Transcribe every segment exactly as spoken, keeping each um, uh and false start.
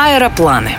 Аэропланы.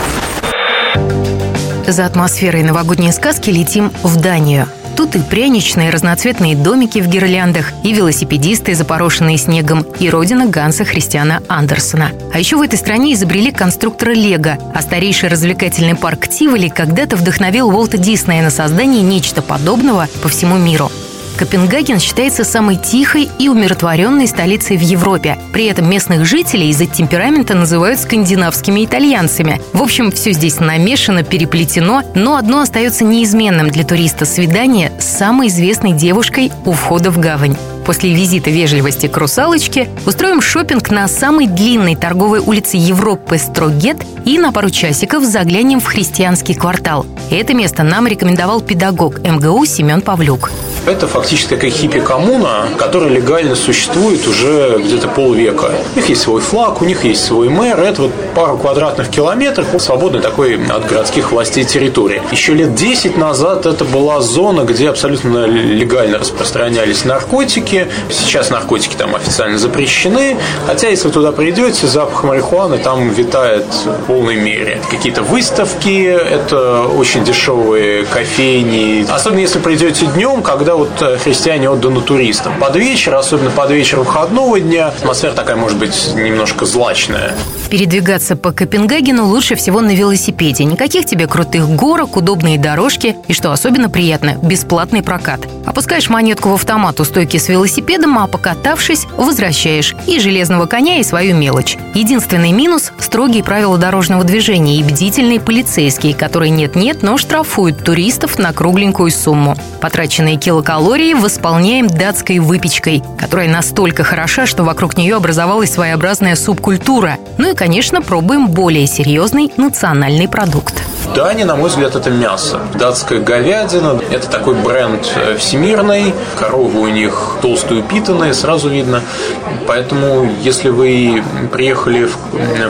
За атмосферой новогодней сказки летим в Данию. Тут и пряничные разноцветные домики в гирляндах, и велосипедисты, запорошенные снегом, и родина Ганса Христиана Андерсена. А еще в этой стране изобрели конструктора Лего, а старейший развлекательный парк Тиволи когда-то вдохновил Уолта Диснея на создание нечто подобного по всему миру. Копенгаген считается самой тихой и умиротворенной столицей в Европе. При этом местных жителей из-за темперамента называют скандинавскими итальянцами. В общем, все здесь намешано, переплетено, но одно остается неизменным для туриста – свидание с самой известной девушкой у входа в гавань. После визита вежливости к русалочке устроим шопинг на самой длинной торговой улице Европы Строгет и на пару часиков заглянем в христианский квартал. Это место нам рекомендовал педагог эм гэ у Семен Павлюк. Это фактически такая хиппи-коммуна, которая легально существует уже где-то полвека. У них есть свой флаг, у них есть свой мэр. Это вот пару квадратных километров свободной такой от городских властей территории. Еще лет десять назад это была зона, где абсолютно легально распространялись наркотики. Сейчас наркотики там официально запрещены. Хотя, если вы туда придете, запах марихуаны там витает в полной мере. Какие-то выставки, это очень дешевые кофейни. Особенно, если придете днем, когда вот христиане отданы туристам. Под вечер, особенно под вечер выходного дня, атмосфера такая, может быть, немножко злачная. Передвигаться по Копенгагену лучше всего на велосипеде. Никаких тебе крутых горок, удобные дорожки и, что особенно приятно, бесплатный прокат. Опускаешь монетку в автомат у стойки с велосипедом, а покатавшись, возвращаешь и железного коня, и свою мелочь. Единственный минус – строгие правила дорожного движения и бдительные полицейские, которые нет-нет, но штрафуют туристов на кругленькую сумму. Потраченные килокалории восполняем датской выпечкой, которая настолько хороша, что вокруг нее образовалась своеобразная субкультура. Ну и, конечно, пробуем более серьезный национальный продукт. В Дании, на мой взгляд, это мясо. Датская говядина – это такой бренд всемирный. Коровы у них толстые упитанные, сразу видно. Поэтому, если вы приехали в